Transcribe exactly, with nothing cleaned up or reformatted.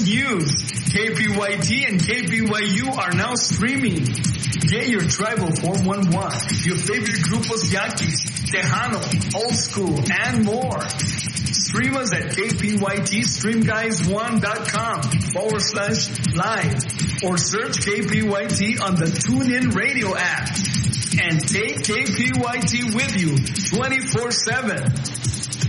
latest news. K P Y T and K P Y U are now streaming. Get your tribal four one one, your favorite grupos Yaquis, Tejano, Old School, and more. Stream us at kpytstreamguys1.com forward slash live or search K P Y T on the TuneIn Radio app. And take K P Y T with you twenty-four seven.